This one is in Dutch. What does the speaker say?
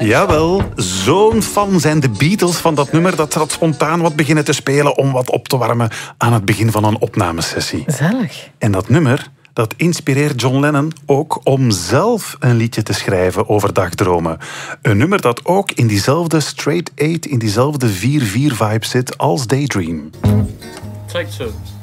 Jawel, zo'n fan zijn de Beatles van dat nummer dat ze dat spontaan wat beginnen te spelen om wat op te warmen aan het begin van een opnamesessie. Zalig. En dat nummer, dat inspireert John Lennon ook om zelf een liedje te schrijven over dagdromen. Een nummer dat ook in diezelfde straight 8, in diezelfde 4-4 vibe zit als Daydream. Take two.